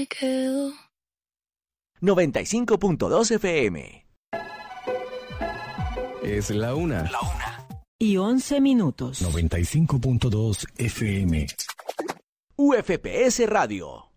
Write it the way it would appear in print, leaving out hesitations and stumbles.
me quedo. 95.2 FM. Es la 1. Y 11 minutos. 95.2 FM. UFPS Radio.